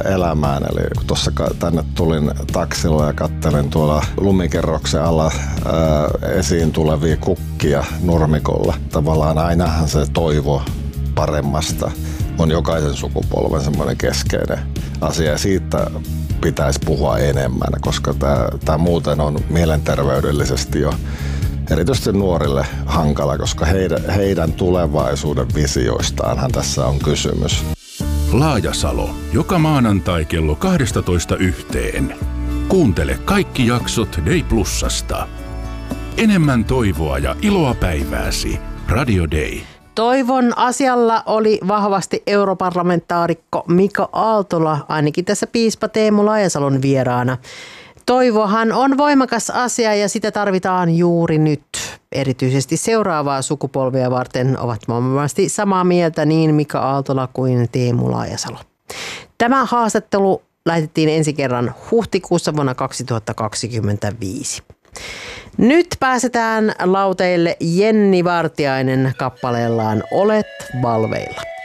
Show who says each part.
Speaker 1: elämään. Eli kun tuossa tänne tulin taksilla ja kattelin tuolla lumikerroksen alla esiin tulevia kukkia nurmikolla. Tavallaan ainahan se toivo paremmasta on jokaisen sukupolven semmoinen keskeinen asia. Ja siitä pitäisi puhua enemmän, koska tämä muuten on mielenterveydellisesti jo erityisesti nuorille hankala, koska heidän tulevaisuuden visioistaanhan tässä on kysymys.
Speaker 2: Laajasalo, joka maanantai kello 12:00. Kuuntele kaikki jaksot Day Plusasta. Enemmän toivoa ja iloa päivääsi. Radio Day.
Speaker 3: Toivon asialla oli vahvasti europarlamentaarikko Mika Aaltola, ainakin tässä piispa Teemu Laajasalon vieraana. Toivohan on voimakas asia ja sitä tarvitaan juuri nyt. Erityisesti seuraavaa sukupolvia varten ovat varmasti samaa mieltä niin Mika Aaltola kuin Teemu Laajasalo. Tämä haastattelu lähetettiin ensi kerran huhtikuussa vuonna 2025. Nyt pääsetään lauteille Jenni Vartiainen kappaleellaan Olet valveilla.